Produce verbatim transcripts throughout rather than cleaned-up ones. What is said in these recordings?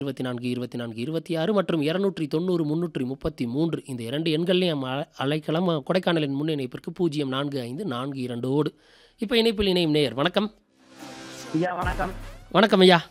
இருபத்தி நான்கு, இருபத்தி நான்கு, இருபத்தி ஆறு மற்றும் இருநூற்று தொண்ணூறு, முன்னூற்று முப்பத்தி மூன்று இந்த இரண்டு எண்கள்லயும் அ அழைக்கலாம். கொடைக்கானலின் முன் இணைப்பிற்கு பூஜ்ஜியம் நான்கு ஐந்து நான்கு இரண்டு ஓடு. இப்ப இணைப்பில் இணையும் நேயர் வணக்கம். ஐயா வணக்கம். வணக்கம் ஐயா.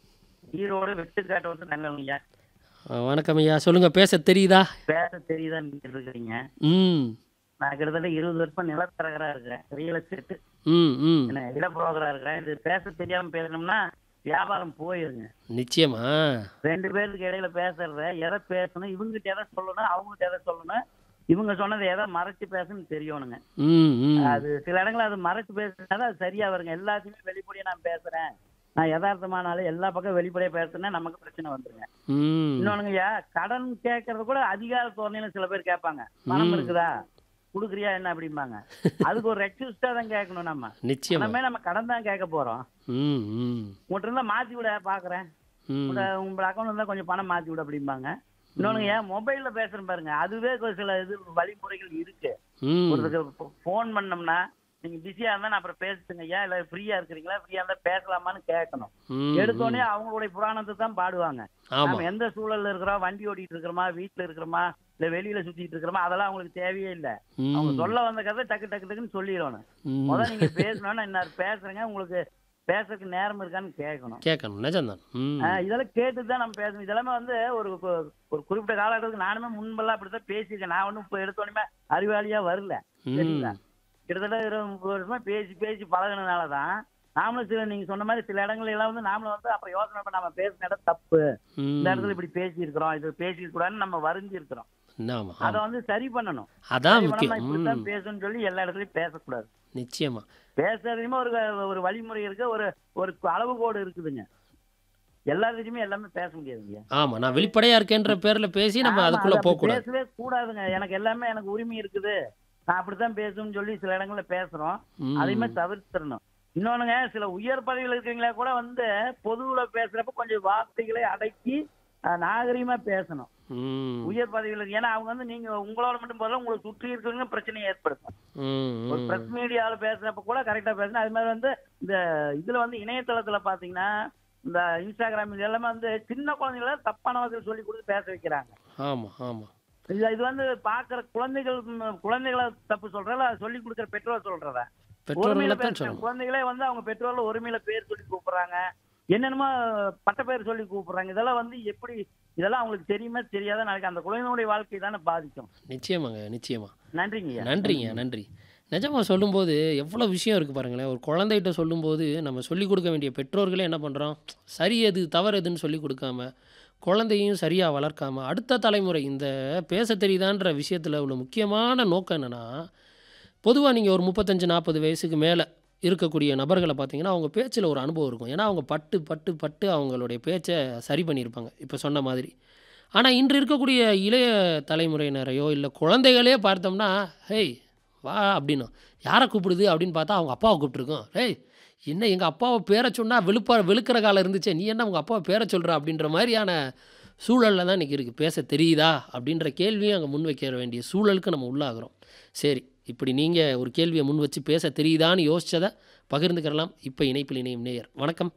ஈரோடு வெட்டுக்காட்டு வந்து நல்லவங்க ஐயா. அ வணக்கம் ஐயா. சொல்லுங்க, பேச தெரியுதா? பேச தெரியுதா நீங்க இருக்கிறீங்க. ம். நான் கிட்டத்தட்ட இருபது வருஷம் நிலத்தரகரா இருக்கிறேன். ரியல் எஸ்டேட் ம், ம். என்ன இட புரோக்கரா இருக்கிறேன். இது பேச தெரியாம பேசணும்னா வியாபாரம் போயிருங்க. நிச்சயமா. ரெண்டு பேருக்கு இடையில பேசுறத எதை பேசணும், இவங்ககிட்ட எதை சொல்லணும், அவங்ககிட்ட எதை சொல்லணும், இவங்க சொன்னதை எதை மறைச்சு பேசணும்னு தெரியணுங்க. ம், ம். அது சில இடங்கள்ல அது மறைச்சு பேசுறதுனால அது சரியா வருங்க. எல்லாத்தையுமே வெளிப்படையா நான் பேசுறேன், நான் யதார்த்தமானாலும் எல்லா பக்கம் வெளிப்படையா பேசுறேன்னா நமக்கு பிரச்சனை வந்துருங்க. ம். இன்னொன்னுங்கய்யா, கடன் கேட்கறது கூட அதிகார தோரணையில சில பேர் கேட்பாங்க. பணம் ம். இருக்குதா, குடுக்குறியா என்ன அப்படிம்பாங்க. அதுக்கு ஒரு ரெக்வஸ்டா தான் கேட்கணும். நம்ம நிச்சயமா. நம்ம நம்ம கடன் தான் கேட்க போறோம். ம், ம். உங்கள்கிட்ட இருந்தா மாத்தி விட பாக்குறேன், ம். உங்க உங்க அக்கௌண்ட் இருந்தா கொஞ்சம் பணம் மாத்தி விட அப்படிம்பாங்க. இன்னொன்னுங்க, ஏன் மொபைல்ல பேசுறேன் பாருங்க, அதுவே ஒரு சில இது வழிமுறைகள் இருக்கு. ம். ஒருத்தருக்கு போன் பண்ணோம்னா நீங்க பிஸியா இருந்தா நான் அப்புறம் பேசுங்க ஐயா, இல்ல ஃப்ரீயா இருக்கிறீங்களா, ஃப்ரீயா இருந்தா பேசலாமான்னு கேட்கணும். ம், எடுத்தோடனே ம். அவங்களுடைய புராணத்தை தான் பாடுவாங்க. ஆமா. நம்ம எந்த சூழல்ல இருக்கிறோம், வண்டி ஓட்டிட்டு இருக்கிறோமா, வீட்டுல இருக்கிறோமா, இல்ல வெளியில சுத்திட்டு இருக்கிறோமா, அதெல்லாம் அவங்களுக்கு தேவையே இல்லை. அவங்க ம். சொல்ல வந்த கதை டக்கு டக்கு டக்குன்னு சொல்லிடணும். ம். முதல்ல நீங்க பேசணும்னா என்ன பேசுறேங்க, உங்களுக்கு பேசுறதுக்கு நேரம் இருக்கான்னு கேட்கணும். கேட்கணும். நிஜம்தான். ம். ஆஹ் இதெல்லாம் கேட்டுட்டு தான் நம்ம பேசணும். இதெல்லாமே வந்து ஒரு கு- ஒரு குறிப்பிட்ட காலகட்டத்துக்கு நானுமே முன்பெல்லாம் அப்படித்தான் பேசியிருக்கேன். நான் ஒன்றும் இப்போ எடுத்தோடனே அறிவாளியா வரல. சரிங்களா? ம். கிட்டத்தட்ட இருபது முப்பது வருஷமா பேசி பேசி பழகினதுனாலதான் நாமளும் சில நீங்க சொன்ன மாதிரி சில இடங்கள்ல எல்லாம் வந்து நாமளும் வந்து அப்புறம் யோசனை பண்ண நம்ம பேசின இடம் தப்பு, இந்த இடத்துல ம். இப்படி பேசி இருக்கிறோம், இது பேசிக்க கூடாதுன்னு நம்ம வரைஞ்சி இருக்கிறோம். ஆமா, அதை ஆமா. வந்து சரி பண்ணணும். அதான் சரி முக்கியம். பண்ணாம இப்படித்தான் ம். பேசணும்னு சொல்லி எல்லா இடத்துலயும் பேசக்கூடாது. நிச்சயமா. பேசுறதுலயுமே ஒரு ஒரு வழிமுறை இருக்கு, ஒரு ஒரு அளவுகோடு இருக்குதுங்க. எல்லாத்துலயுமே எல்லாமே பேச முடியாதுங்க. ஆமா. நான் வெளிப்படையா இருக்கேன்ற பேர்ல பேசி நம்ம ஆமா, அது அதுக்குள்ள அப்படி போகக்கூடாது. பேசவே கூடாதுங்க. எனக்கு எல்லாமே எனக்கு உரிமை இருக்குது, நான் அப்படித்தான் பேசணும்னு சொல்லி சில இடங்கள்ல பேசுறோம். அதையுமே ம். தவிர்த்திடணும். இன்னொன்னுங்க, சில உயர் பதவியில் இருக்கிறவங்களா கூட வந்து பொதுவுல பேசுறப்ப கொஞ்சம் வார்த்தைகளை அடக்கி அஹ், நாகரிகமா பேசணும். ம். உயர் பதவியில் இருக்கு, ஏன்னா அவங்க வந்து நீங்க உங்களோட மட்டும் போதும், உங்களுக்கு சுற்றி இருக்கிறவங்க பிரச்சனையை ஏற்படுத்தும். ம், ஒரு ம். பிரஸ் மீடியால பேசுறப்ப கூட கரெக்டா பேசணும். அது மாதிரி வந்து இந்த இதுல வந்து இணையதளத்துல பாத்தீங்கன்னா, இந்த இன்ஸ்டாகிராம் இது எல்லாமே வந்து சின்ன குழந்தைகளை தப்பான வகையில் சொல்லி கொடுத்து பேச வைக்கிறாங்க. ஆமா, ஆமா. இது இது வந்து பாக்குற குழந்தைகள் ம், குழந்தைகளை தப்பு சொல்றதா, சொல்லி கொடுக்குற பெற்றோர் சொல்றதா? பெற்றோர்களை ஒருமையில தான் பேசுற சொல்லணும். குழந்தைகளே வந்து அவங்க பெற்றோர்ல ஒருமையில பேர் சொல்லி கூப்பிடுறாங்க, என்னென்னமோ பட்ட பேர் சொல்லி கூப்பிடுறாங்க. இதெல்லாம் வந்து எப்படி, இதெல்லாம் அவங்களுக்கு தெரியுமா தெரியாத, நாளைக்கு அந்த குழந்தைகளுடைய வாழ்க்கை தானே பாதிக்கும். நிச்சயமாங்க, நிச்சயமா. நன்றிங்க ஐயா. நன்றிங்க, நன்றி. நிஜமா சொல்லும்போது எவ்வளோ விஷயம் இருக்குது பாருங்களேன். ஒரு குழந்தைகிட்ட சொல்லும்போது நம்ம சொல்லிக் கொடுக்க வேண்டிய பெற்றோர்களே என்ன பண்ணுறோம், சரி எது தவறு எதுன்னு சொல்லிக் கொடுக்காம, குழந்தையும் சரியாக வளர்க்காம, அடுத்த தலைமுறை இந்த பேச தெரியுதான்ற விஷயத்தில் உள்ள முக்கியமான நோக்கம் என்னென்னா, பொதுவாக நீங்கள் ஒரு முப்பத்தஞ்சு நாற்பது வயசுக்கு மேலே இருக்கக்கூடிய நபர்களை பார்த்தீங்கன்னா, அவங்க பேச்சில் ஒரு அனுபவம் இருக்கும். ஏன்னா அவங்க பட்டு பட்டு பட்டு அவங்களுடைய பேச்சை சரி பண்ணியிருப்பாங்க, இப்போ சொன்ன மாதிரி. ஆனால் இன்று இருக்கக்கூடிய இளைய தலைமுறையினரையோ இல்லை குழந்தைகளே பார்த்தோம்னா, ஹேய் வா அப்படின்னும். யாரை கூப்பிடுது அப்படின்னு பார்த்தா அவங்க அப்பாவை கூப்பிட்டுருக்கோம். ஹேய் என்ன எங்கள் அப்பாவை பேரை சொன்னால் வெளுப்பா வெளுக்கிற காலம் இருந்துச்சே, நீ என்ன உங்கள் அப்பாவை பேரை சொல்கிற அப்படின்ற மாதிரியான சூழலில் தான் இன்றைக்கி இருக்குது. பேச தெரியுதா அப்படின்ற கேள்வியும் அங்கே முன் வைக்க வேண்டிய சூழலுக்கு நம்ம உள்ளாகிறோம். சரி, இப்படி நீங்கள் ஒரு கேள்வியை முன் வச்சு பேச தெரியுதான்னு யோசிச்சதை பகிர்ந்துக்கிறலாம். இப்போ இணைப்பில் இணையும் நேயர் வணக்கம்.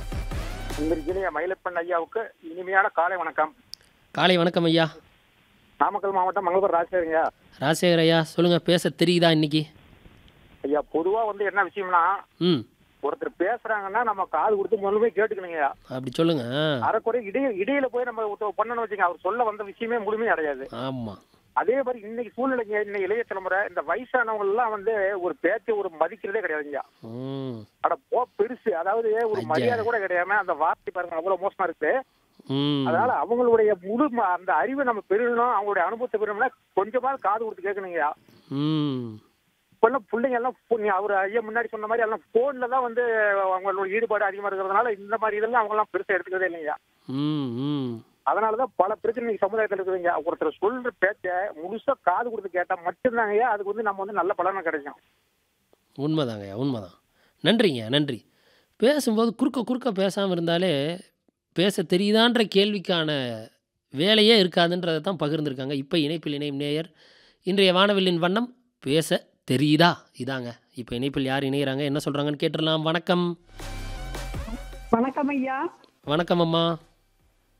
இன்றைய மயிலப்பன் ஐயாவுக்கு இனிமையான காலை வணக்கம். காலை வணக்கம் ஐயா. நாமக்கல் மாவட்டம் மங்களபுரம் ராஜசேகரங்க. ராஜசேகர் ஐயா சொல்லுங்கள், பேச தெரியுதா இன்னைக்கு? ஐயா, பொதுவா வந்து என்ன விஷயம்னா, ம். ஒருத்தர் பேசுறாங்கன்னா நம்ம காது கொடுத்து முழுமையாக கேட்டுக்கணுங்க. அப்படி சொல்லுங்க. அரைக்குறை இடையில இடையில போய் நம்ம ஒருத்தர் பண்ணணும் வச்சுங்க, அவர் சொல்ல வந்த விஷயமே முழுமையாக அடையாது. ஆமாம். அதே மாதிரி இன்னைக்கு சூழ்நிலைங்க, இன்னைக்கு இளைய தலைமுறை இந்த வயசானவங்க எல்லாம் வந்து ஒரு பேச்சை ஒரு மதிக்கிறதே கிடையாதுங்க. ம். அட போ பெருசு, அதாவது ஒரு ஐயா. மரியாதை கூட கிடையாம அந்த வார்த்தை பாருங்க அவ்வளவு மோசமா இருக்கு. ம். அதனால அவங்களுடைய முழு ம- அந்த அறிவை நம்ம பெறணும், அவங்களுடைய அனுபவத்தை பெறணும்னா கொஞ்சமாவது காது கொடுத்து கேட்கணுங்க. ம். இப்பெல்லாம் பிள்ளைங்க எல்லாம் phone- நீ அவர் ஐயா முன்னாடி சொன்ன மாதிரி எல்லாம் போன்ல தான் வந்து அவங்களோட ஈடுபாடு அதிகமா இருக்கிறதுனால இந்த மாதிரி இதெல்லாம் அவங்க எல்லாம் பெருசா எடுத்துக்கிறதே இல்லைங்க. ம். ம். அதனாலதான் பல பிரச்சனை இன்னைக்கு சமுதாயத்தில் இருக்குதுங்க. ஒருத்தர் சொல்ற பேச்ச முழுசா காது கொடுத்து கேட்டா மட்டும்தாங்க அதுக்கு வந்து நம்ம வந்து நல்ல பலனை கிடைக்கும். உண்மைதாங்கய்யா, உண்மைதான். நன்றிங்க, நன்றி. பேசும்போது குறுக்க குறுக்க பேசாமல் இருந்தாலே பேச தெரியுதான்ற கேள்விக்கான வேலையே இருக்காதுன்றதை தான் பகிர்ந்திருக்காங்க. இப்போ இணைப்பில் இணையும் நேயர் இன்றைய வானவில்லின் வண்ணம் பேச தெரியுதா இதாங்க. இப்போ இணைப்பில் யார் இணைகிறாங்க, என்ன சொல்கிறாங்கன்னு கேட்டுடலாம். வணக்கம். வணக்கம் ஐயா. வணக்கம் அம்மா.